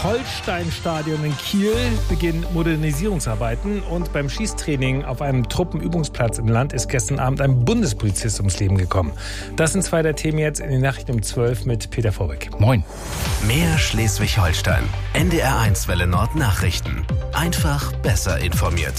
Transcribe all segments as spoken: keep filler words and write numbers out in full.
Schleswig-Holstein-Stadion in Kiel beginnen Modernisierungsarbeiten und beim Schießtraining auf einem Truppenübungsplatz im Land ist gestern Abend ein Bundespolizist ums Leben gekommen. Das sind zwei der Themen jetzt in den Nachrichten um zwölf mit Peter Vorbeck. Moin. Mehr Schleswig-Holstein. N D R eins Welle Nord Nachrichten. Einfach besser informiert.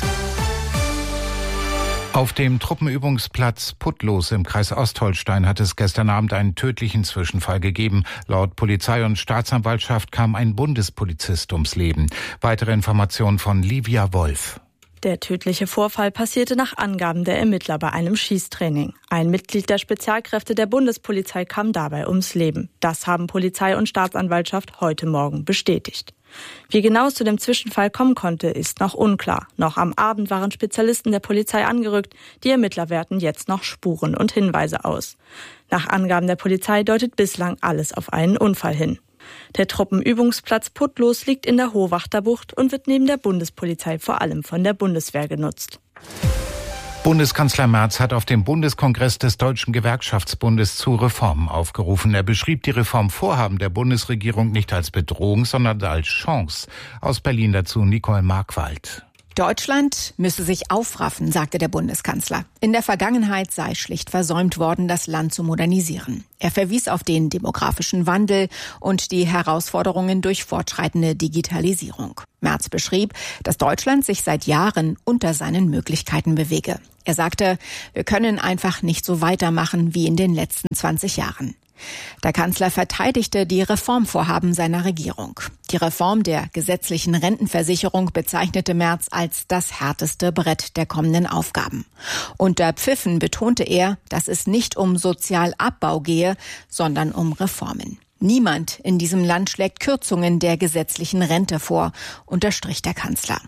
Auf dem Truppenübungsplatz Putlos im Kreis Ostholstein hat es gestern Abend einen tödlichen Zwischenfall gegeben. Laut Polizei und Staatsanwaltschaft kam ein Bundespolizist ums Leben. Weitere Informationen von Livia Wolf. Der tödliche Vorfall passierte nach Angaben der Ermittler bei einem Schießtraining. Ein Mitglied der Spezialkräfte der Bundespolizei kam dabei ums Leben. Das haben Polizei und Staatsanwaltschaft heute Morgen bestätigt. Wie genau es zu dem Zwischenfall kommen konnte, ist noch unklar. Noch am Abend waren Spezialisten der Polizei angerückt. Die Ermittler werten jetzt noch Spuren und Hinweise aus. Nach Angaben der Polizei deutet bislang alles auf einen Unfall hin. Der Truppenübungsplatz Putlos liegt in der Hohwachterbucht und wird neben der Bundespolizei vor allem von der Bundeswehr genutzt. Bundeskanzler Merz hat auf dem Bundeskongress des Deutschen Gewerkschaftsbundes zu Reformen aufgerufen. Er beschrieb die Reformvorhaben der Bundesregierung nicht als Bedrohung, sondern als Chance. Aus Berlin dazu Nicole Markwald. Deutschland müsse sich aufraffen, sagte der Bundeskanzler. In der Vergangenheit sei schlicht versäumt worden, das Land zu modernisieren. Er verwies auf den demografischen Wandel und die Herausforderungen durch fortschreitende Digitalisierung. Merz beschrieb, dass Deutschland sich seit Jahren unter seinen Möglichkeiten bewege. Er sagte, wir können einfach nicht so weitermachen wie in den letzten zwanzig Jahren. Der Kanzler verteidigte die Reformvorhaben seiner Regierung. Die Reform der gesetzlichen Rentenversicherung bezeichnete Merz als das härteste Brett der kommenden Aufgaben. Unter Pfiffen betonte er, dass es nicht um Sozialabbau gehe, sondern um Reformen. Niemand in diesem Land schlägt Kürzungen der gesetzlichen Rente vor, unterstrich der Kanzler.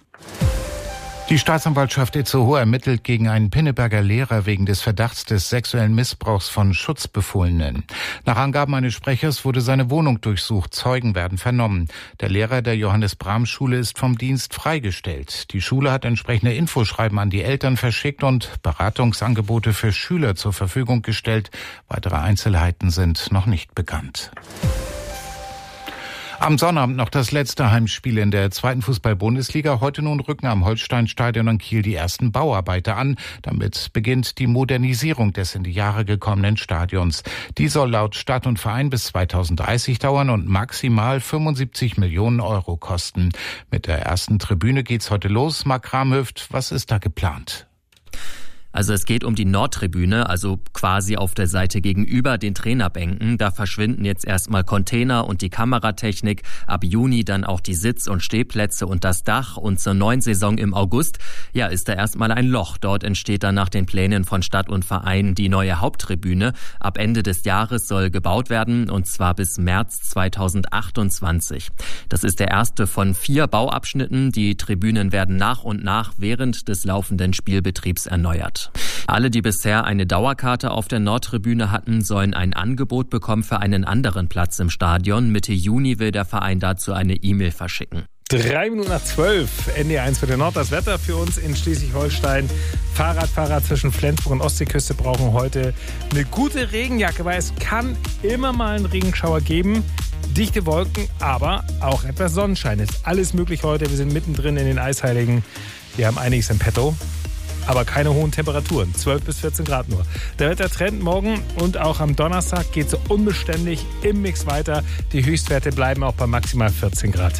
Die Staatsanwaltschaft Itzehoe ermittelt gegen einen Pinneberger Lehrer wegen des Verdachts des sexuellen Missbrauchs von Schutzbefohlenen. Nach Angaben eines Sprechers wurde seine Wohnung durchsucht, Zeugen werden vernommen. Der Lehrer der Johannes-Brahm-Schule ist vom Dienst freigestellt. Die Schule hat entsprechende Infoschreiben an die Eltern verschickt und Beratungsangebote für Schüler zur Verfügung gestellt. Weitere Einzelheiten sind noch nicht bekannt. Am Sonnabend noch das letzte Heimspiel in der zweiten Fußball-Bundesliga. Heute nun rücken am Holsteinstadion in Kiel die ersten Bauarbeiter an. Damit beginnt die Modernisierung des in die Jahre gekommenen Stadions. Die soll laut Stadt und Verein bis zweitausenddreißig dauern und maximal fünfundsiebzig Millionen Euro kosten. Mit der ersten Tribüne geht's heute los. Mark Kramhöft, was ist da geplant? Also es geht um die Nordtribüne, also quasi auf der Seite gegenüber den Trainerbänken. Da verschwinden jetzt erstmal Container und die Kameratechnik. Ab Juni dann auch die Sitz- und Stehplätze und das Dach. Und zur neuen Saison im August, ja, ist da erstmal ein Loch. Dort entsteht dann nach den Plänen von Stadt und Verein die neue Haupttribüne. Ab Ende des Jahres soll gebaut werden und zwar bis März zweitausendachtundzwanzig. Das ist der erste von vier Bauabschnitten. Die Tribünen werden nach und nach während des laufenden Spielbetriebs erneuert. Alle, die bisher eine Dauerkarte auf der Nordtribüne hatten, sollen ein Angebot bekommen für einen anderen Platz im Stadion. Mitte Juni will der Verein dazu eine E-Mail verschicken. Drei Minuten nach zwölf, N D R eins für den Nord. Das Wetter für uns in Schleswig-Holstein. Fahrradfahrer zwischen Flensburg und Ostseeküste brauchen heute eine gute Regenjacke, weil es kann immer mal einen Regenschauer geben. Dichte Wolken, aber auch etwas Sonnenschein. Ist alles möglich heute. Wir sind mittendrin in den Eisheiligen. Wir haben einiges im Petto. Aber keine hohen Temperaturen, zwölf bis vierzehn Grad nur. Der Wettertrend morgen und auch am Donnerstag geht so unbeständig im Mix weiter. Die Höchstwerte bleiben auch bei maximal vierzehn Grad.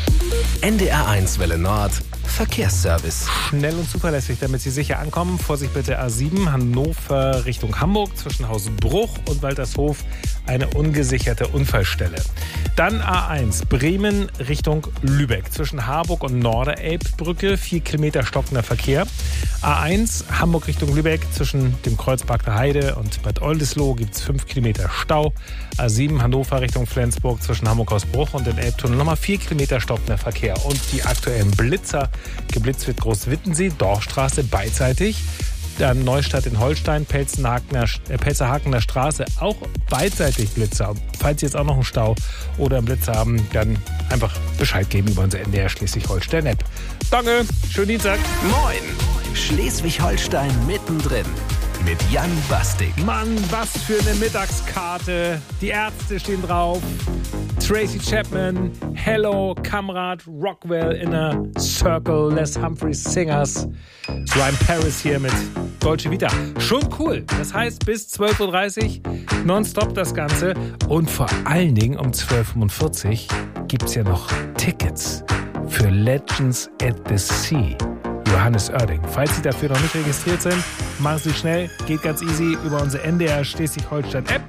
N D R eins Welle Nord Verkehrsservice. Schnell und zuverlässig, damit Sie sicher ankommen. Vorsicht bitte A sieben, Hannover Richtung Hamburg, zwischen Hausbruch und Waltershof eine ungesicherte Unfallstelle. Dann A eins, Bremen Richtung Lübeck, zwischen Harburg und Norderelbbrücke, vier Kilometer stockender Verkehr. A eins, Hamburg Richtung Lübeck, zwischen dem Kreuz Bagder Heide und Bad Oldesloe gibt es fünf Kilometer Stau. A sieben, Hannover Richtung Flensburg, zwischen Hamburg-Hausbruch und dem Elbtunnel nochmal vier Kilometer stockender Verkehr. Und die aktuellen Blitzer. Geblitzt wird Großwittensee, Dorfstraße beidseitig. Dann Neustadt in Holstein, Pelzerhakener, äh, Pelzerhakener Straße, auch beidseitig Blitzer. Falls Sie jetzt auch noch einen Stau oder einen Blitzer haben, dann einfach Bescheid geben über unsere N D R Schleswig-Holstein-App. Danke, schönen Dienstag. Moin, Schleswig-Holstein mittendrin. mit Jan Bastik. Mann, was für eine Mittagskarte. Die Ärzte stehen drauf. Tracy Chapman, Hello, Kamrat, Rockwell, Inner Circle, Les Humphreys Singers. Ryan Paris hier mit Dolce Vita. Schon cool. Das heißt, bis zwölf Uhr dreißig nonstop das Ganze. Und vor allen Dingen um zwölf Uhr fünfundvierzig gibt es ja noch Tickets für Legends at the Sea. Johannes Oerding. Falls Sie dafür noch nicht registriert sind, machen Sie schnell. Geht ganz easy über unsere N D R Schleswig-Holstein-App.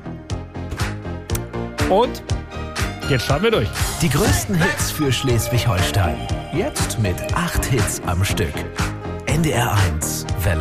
Und jetzt starten wir durch. Die größten Hits für Schleswig-Holstein. Jetzt mit acht Hits am Stück. N D R eins Welle